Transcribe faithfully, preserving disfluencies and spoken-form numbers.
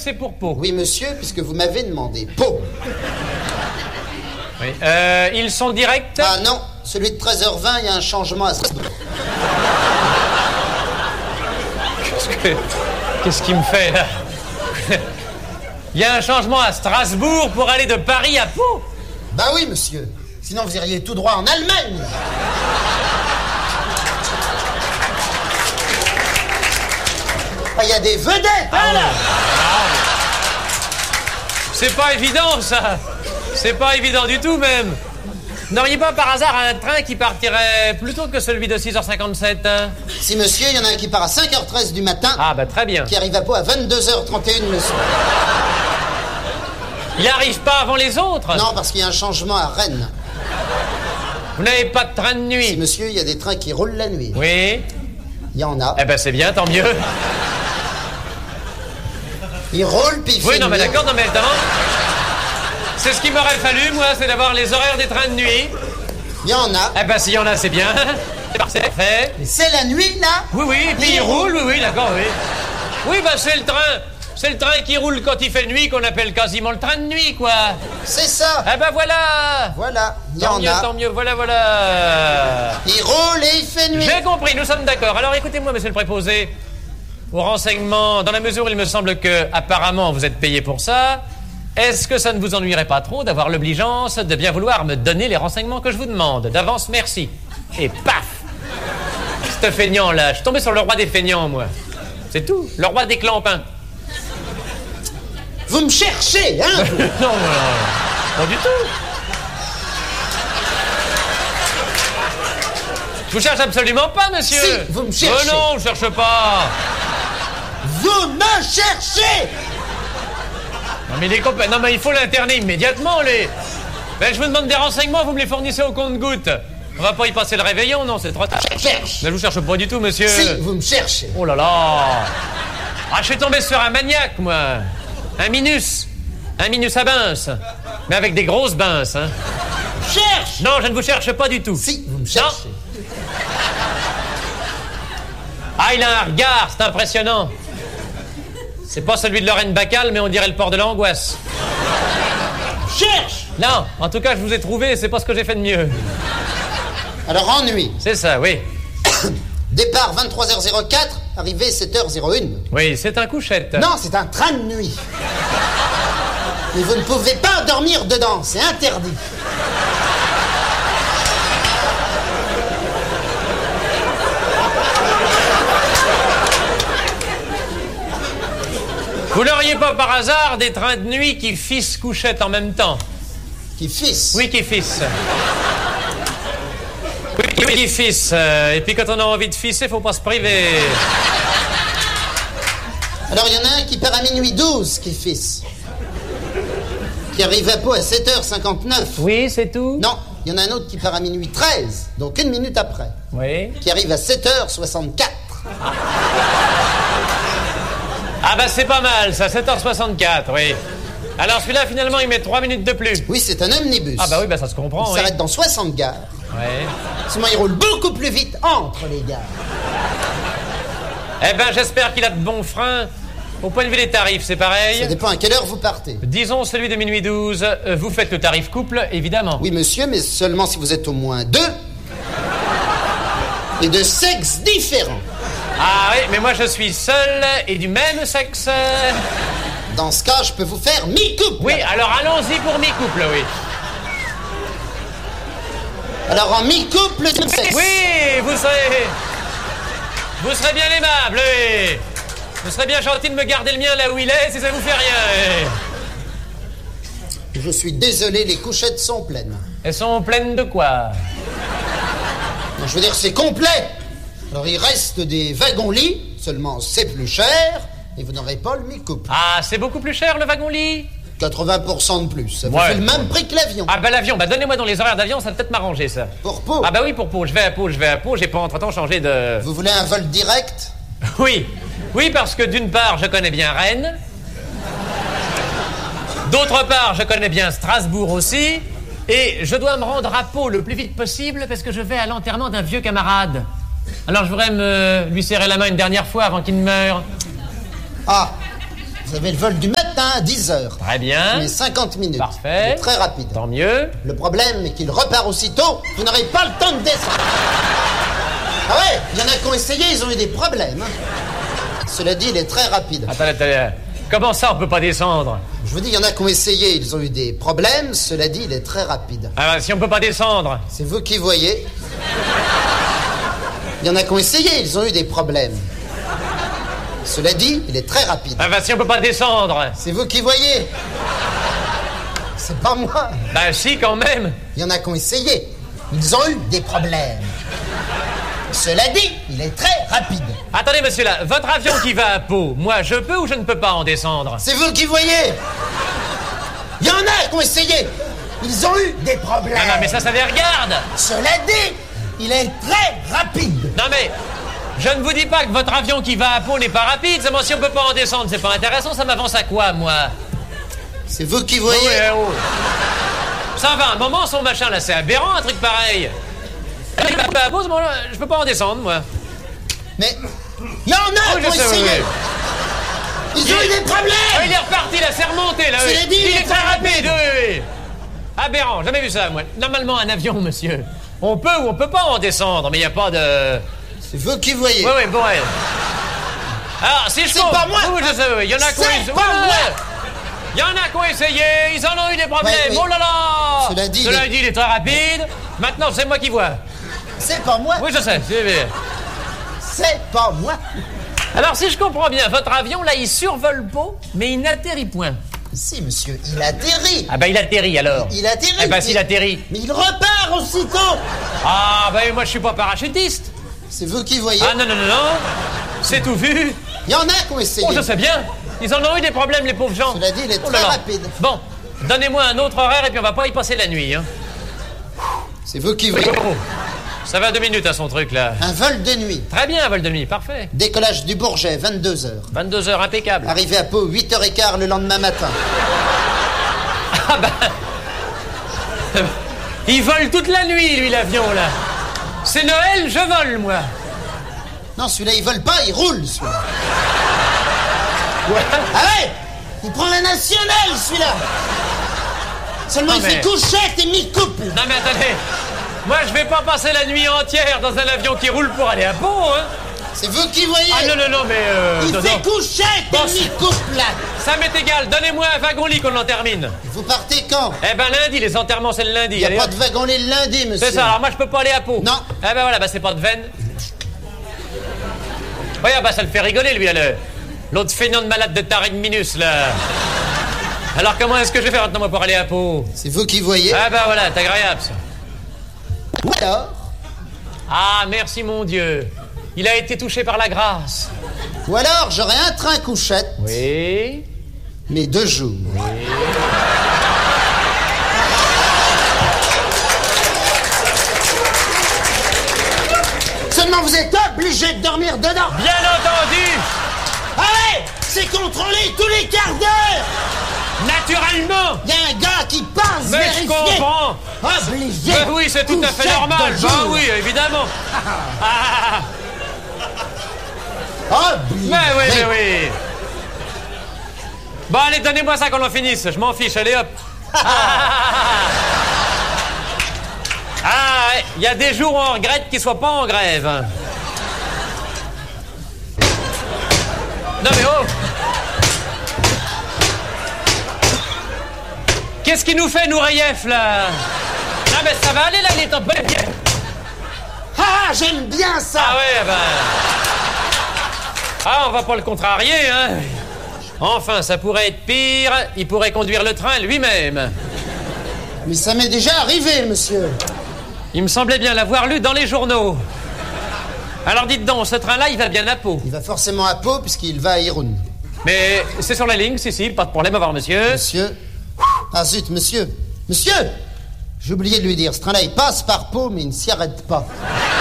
c'est pour Pau. Oui, monsieur, puisque vous m'avez demandé. Pau. Oui. Euh, ils sont directs? Ah non, celui de treize heures vingt, il y a un changement à Strasbourg. Qu'est-ce que... Qu'est-ce qu'il me fait, là? Il y a un changement à Strasbourg pour aller de Paris à Pau? Bah oui, monsieur. Sinon, vous iriez tout droit en Allemagne. Ah, il y a des vedettes, hein, Ah, là. C'est pas évident, ça. C'est pas évident du tout, même. N'auriez pas par hasard un train qui partirait plus tôt que celui de six heures cinquante-sept, hein? Si, monsieur, il y en a un qui part à cinq heures treize du matin. Ah, bah très bien. Qui arrive à Pau à vingt-deux heures trente et une le soir. Il arrive pas avant les autres? Non, parce qu'il y a un changement à Rennes. Vous n'avez pas de train de nuit? Si, monsieur, il y a des trains qui roulent la nuit. Oui. Il y en a. Eh ben c'est bien, tant mieux. Il roule, puis il fait Oui, non mais nuit. d'accord, non mais évidemment. C'est ce qu'il m'aurait fallu, moi, c'est d'avoir les horaires des trains de nuit. Il y en a. Eh ben s'il y en a, c'est bien. C'est parfait. Mais c'est la nuit, là? Oui, oui, et puis il roule, oui, oui, d'accord, oui. Oui, bah c'est le train. C'est le train qui roule quand il fait nuit qu'on appelle quasiment le train de nuit, quoi. C'est ça. Eh ben voilà. Voilà, il y Tant en mieux, a. tant mieux, voilà, voilà. Il roule et il fait nuit. J'ai compris, nous sommes d'accord. Alors écoutez-moi, monsieur le préposé, au renseignement, dans la mesure où il me semble que, apparemment, vous êtes payé pour ça, est-ce que ça ne vous ennuierait pas trop d'avoir l'obligeance de bien vouloir me donner les renseignements que je vous demande? D'avance, merci. Et paf! Ce feignant-là, je suis tombé sur le roi des feignants, moi. C'est tout, le roi des clampins. Vous me cherchez, hein? non, non, non, pas du tout. Je vous cherche absolument pas, monsieur. Si, vous me cherchez. Oh non, je cherche pas. Vous me cherchez! Non mais les copains, non mais il faut l'interner immédiatement, les... Ben je vous demande des renseignements, vous me les fournissez au compte-gouttes. On va pas y passer le réveillon, non, c'est trop tard. Je cherche. Mais je vous cherche pas du tout, monsieur. Si, vous me cherchez. Oh là là. Ah, je suis tombé sur un maniaque, moi. Un minus. Un minus à bince. Mais avec des grosses binces, hein. Cherche! Non, je ne vous cherche pas du tout. Si, vous me cherchez. Ah, il a un regard, c'est impressionnant. C'est pas celui de Lorraine Bacal, mais on dirait le port de l'angoisse. Cherche! Non, en tout cas, je vous ai trouvé, c'est pas ce que j'ai fait de mieux. Alors, en nuit. C'est ça, oui. Départ vingt-trois heures quatre, arrivée sept heures un. Oui, c'est un couchette. Non, c'est un train de nuit. Mais vous ne pouvez pas dormir dedans, c'est interdit. Vous n'auriez pas par hasard des trains de nuit qui fissent couchette en même temps? Qui fisse. Oui, qui fissent. Oui, oui, qui fissent. Euh, et puis quand on a envie de fisser, faut pas se priver. Alors, il y en a un qui part à minuit douze, qui fisse. Qui arrive à Pau à sept heures cinquante-neuf. Oui, c'est tout? Non, il y en a un autre qui part à minuit treize, donc une minute après. Oui. Qui arrive à sept heures soixante-quatre. Ah bah c'est pas mal, ça, sept heures soixante-quatre, oui. Alors celui-là, finalement, il met trois minutes de plus. Oui, c'est un omnibus. Ah bah oui, bah ça se comprend, Il oui. s'arrête dans soixante gares. Ouais. Seulement, il roule beaucoup plus vite entre les gares. Eh ben, j'espère qu'il a de bons freins. Au point de vue des tarifs, c'est pareil? Ça dépend à quelle heure vous partez. Disons celui de minuit douze. Euh, vous faites le tarif couple, évidemment. Oui, monsieur, mais seulement si vous êtes au moins deux. Et de sexes différents. Ah oui, mais moi je suis seul et du même sexe. Dans ce cas, je peux vous faire mi-couple. Oui, alors allons-y pour mi-couple, oui. Alors, en mi-couple de sexe. Oui, vous serez... Vous serez bien aimable, oui. Vous serez bien gentil de me garder le mien là où il est, si ça vous fait rien. Oui. Je suis désolé, les couchettes sont pleines. Elles sont pleines de quoi? Non, je veux dire, c'est complet. Alors, il reste des wagons-lits, seulement c'est plus cher, et vous n'aurez pas le mi-couple. Ah, c'est beaucoup plus cher le wagon-lit? quatre-vingts pour cent de plus. Ça vous Ouais. fait le même prix que l'avion. Ah bah l'avion, bah donnez-moi dans les horaires d'avion, ça va peut-être m'arranger ça. Pour Pau. Ah bah oui, pour Pau, je vais à Pau, je vais à Pau, j'ai pas entre-temps changé de... Vous voulez un vol direct? Oui, oui, parce que d'une part, je connais bien Rennes. D'autre part, je connais bien Strasbourg aussi. Et je dois me rendre à Pau le plus vite possible parce que je vais à l'enterrement d'un vieux camarade. Alors je voudrais me lui serrer la main une dernière fois avant qu'il ne meure. Ah, Vous avez le vol du matin à dix heures. Très bien. Mais cinquante minutes. Parfait. Il est très rapide. Tant mieux. Le problème est qu'il repart aussitôt. Vous n'aurez pas le temps de descendre. Ah ouais, il y en a qui ont essayé, ils ont eu des problèmes. Hein. Cela dit, il est très rapide. Attendez, attendez. Comment ça, on peut pas descendre? Je vous dis, il y en a qui ont essayé, ils ont eu des problèmes. Cela dit, il est très rapide. Ah, si on peut pas descendre. C'est vous qui voyez. Il y en a qui ont essayé, ils ont eu des problèmes. Cela dit, il est très rapide. Ah, bah, si on peut pas descendre. C'est vous qui voyez. C'est pas moi. Bah, si, quand même. Il y en a qui ont essayé. Ils ont eu des problèmes. Cela dit, il est très rapide. Attendez, monsieur, là, votre avion qui va à Pau, moi, je peux ou je ne peux pas en descendre? C'est vous qui voyez. Il y en a qui ont essayé. Ils ont eu des problèmes. Ah non, mais ça, ça les regarde. Cela dit, il est très rapide. Non, mais je ne vous dis pas que votre avion qui va à Pau n'est pas rapide. Seulement, si on peut pas en descendre, c'est pas intéressant. Ça m'avance à quoi, moi? C'est vous qui voyez. Oui, eh, oh. Ça va, un moment, son machin, là, c'est aberrant, un truc pareil. Il va à Pau, ce moment-là, je peux pas en descendre, moi. Mais il y en a Oui, qui ont je sais, essayé. oui, oui. Ils ont Il- eu des problèmes. Ah, il est reparti, là, c'est remonté, là. Je oui. l'ai dit, il est très rapide, oui, oui. Aberrant, jamais vu ça, moi. Normalement, un avion, monsieur, on peut ou on peut pas en descendre, mais il n'y a pas de... C'est vous qui voyez. Oui, oui, bon, ouais. Alors, si je C'est compte- pas moi. Oui, oui, je sais, oui. Il y en a qui ont C'est essayé. pas Oui, oui, moi. oui. Il y en a qui ont essayé, ils en ont eu des problèmes. Ouais, oui. Oh là là. Cela dit, Cela il est- dit, il est très rapide. Maintenant, c'est moi qui vois. C'est pas moi. Oui, je sais. c'est- C'est pas moi. Alors, si je comprends bien, votre avion, là, il survole Pau, mais il n'atterrit point. Si, monsieur, il atterrit. Ah ben, il atterrit, alors. Il atterrit. Eh ben, s'il mais- atterrit. Mais il repart aussitôt. Ah, ben, moi, je suis pas parachutiste. C'est vous qui voyez. Ah, non, non, non, non. C'est tout vu. Il y en a qui ont essayé. Oh, je sais bien. Ils en ont eu des problèmes, les pauvres gens. Cela dit, il est Oh là très là. rapide. Bon, donnez-moi un autre horaire et puis on va pas y passer la nuit, hein. C'est vous qui voyez. Oh, ça va deux minutes à son truc, là. Un vol de nuit. Très bien, un vol de nuit, parfait. Décollage du Bourget, vingt-deux heures. vingt-deux heures, impeccable. Arrivé à Pau, huit heures quinze le lendemain matin. Ah ben... Il vole toute la nuit, lui, l'avion, là. C'est Noël, je vole, moi. Non, celui-là, il vole pas, il roule, celui-là. Ah ouais. Il prend la nationale, celui-là. Seulement, Non, il mais- fait couchette et mi-couple. Non, mais attendez. Moi, je vais pas passer la nuit entière dans un avion qui roule pour aller à Pau, hein. C'est vous qui voyez. Ah non, non, non, mais... Euh, Il non, fait non. couchette Bon, et mi-couple, là. Ça m'est égal, donnez-moi un wagon-lit qu'on en termine. Vous partez quand? Eh ben lundi, les enterrements c'est le lundi. Il n'y a Allez, pas hop. de wagon-lit le lundi, monsieur. C'est ça, alors moi je peux pas aller à Pau. Non. Eh ben voilà, bah c'est pas de veine. Oui, ah bah ça le fait rigoler lui, là, le- l'autre feignant de malade de Tariq Minus, là. Alors comment est-ce que je vais faire maintenant moi pour aller à Pau? C'est vous qui voyez. Ah bah voilà, c'est agréable ça. Ou alors, Ah, merci mon Dieu. Il a été touché par la grâce. ou alors, j'aurai un train couchette, Oui. mais deux jours. Seulement, vous êtes obligé de dormir dedans. Bien entendu. Ah ouais, c'est contrôlé tous les quarts d'heure. Naturellement. Il y a un gars qui passe Mais je vérifier. comprends. Obligé. Mais oui, c'est tout à fait couchette normal. de Bah jour. oui, évidemment. Ah, Obligé. mais oui, mais oui. Bon, allez, donnez-moi ça qu'on en finisse. Je m'en fiche, allez hop. Ah, il y a des jours où on regrette qu'ils soient pas en grève. Non mais oh. Qu'est-ce qui nous fait, Nourayef, là? Non mais ça va aller, là, il est en bonne bien. Ah, j'aime bien ça. Ah ouais, ben... Ah, on va pas le contrarier, hein. Enfin, ça pourrait être pire. Il pourrait conduire le train lui-même. Mais ça m'est déjà arrivé, monsieur. Il me semblait bien l'avoir lu dans les journaux. Alors dites donc, ce train-là, il va bien à Pau. Il va forcément à Pau puisqu'il va à Irun. Mais c'est sur la ligne, si, si, pas de problème, au revoir, monsieur. Monsieur. Ah zut, monsieur. Monsieur. J'ai oublié de lui dire, ce train-là, il passe par Pau, mais il ne s'y arrête pas.